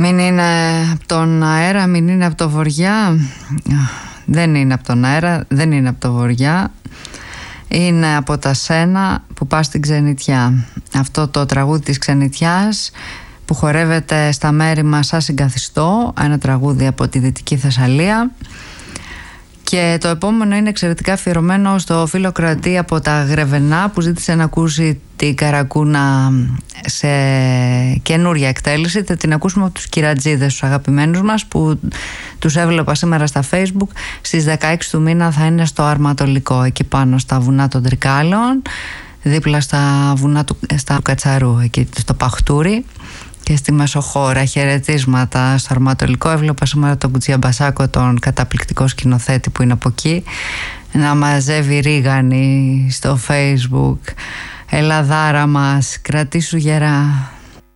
Μην είναι από τον αέρα, μην είναι από το βοριά. Δεν είναι από τον αέρα, δεν είναι από το βοριά. Είναι από τα σένα που πας στην ξενιτιά. Αυτό το τραγούδι της ξενιτιάς που χορεύεται στα μέρη μας σαν συγκαθιστό. Ένα τραγούδι από τη Δυτική Θεσσαλία. Και το επόμενο είναι εξαιρετικά αφιερωμένο στο φίλο Κροατή από τα Γρεβενά, που ζήτησε να ακούσει την Καρακούνα σε καινούρια εκτέλεση. Θα την ακούσουμε από τους Κυρατζίδες, τους αγαπημένους μας, που τους έβλεπα σήμερα στα Facebook. Στις 16 του μήνα θα είναι στο Αρματολικό, εκεί πάνω στα βουνά των Τρικάλων, δίπλα στα βουνά του Κατσαρού, εκεί στο Παχτούρι. Και στη Μεσοχώρα, χαιρετίσματα στο Αρματολικό. Έβλεπα σήμερα τον Κουτσιαμπασάκο, τον καταπληκτικό σκηνοθέτη που είναι από εκεί, να μαζεύει ρίγανη στο Facebook. Ελλαδάρα μας, κρατήσου γερά.